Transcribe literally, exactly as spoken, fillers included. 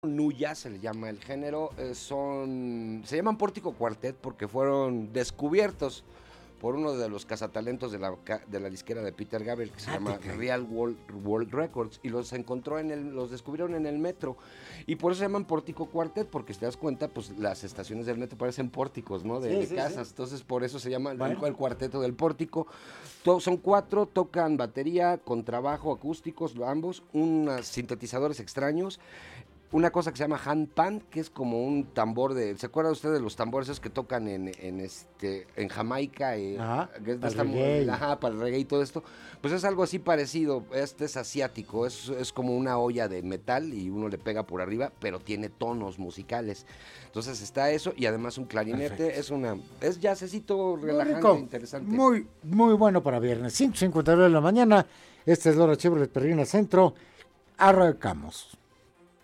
Nuya se le llama el género, eh, son, se llaman Pórtico Quartet porque fueron descubiertos por uno de los cazatalentos de la, de la disquera de Peter Gabriel, que se ah, llama Real World, World Records, y los encontró en el, los descubrieron en el metro, y por eso se llaman Pórtico Quartet, porque si te das cuenta, pues las estaciones del metro parecen pórticos, ¿no? De, sí, de sí, casas, sí. Entonces por eso se llama bueno. el, el cuarteto del pórtico. To, son cuatro, tocan batería, contrabajo, acústicos, ambos, unos sintetizadores extraños, una cosa que se llama handpan, que es como un tambor de... ¿Se acuerda usted de los tambores esos que tocan en, en, este, en Jamaica? Eh, ajá, que es para, esta, el reggae. Ajá, para el reggae y todo esto. Pues es algo así parecido. Este es asiático, es, es como una olla de metal y uno le pega por arriba, pero tiene tonos musicales. Entonces está eso y además un clarinete. Perfecto. Es una es jazzecito relajante, muy interesante. Muy, muy bueno para viernes. cinco cincuenta y nueve de la mañana. Esta es Laura Chevrolet Perrina Centro. Arrancamos.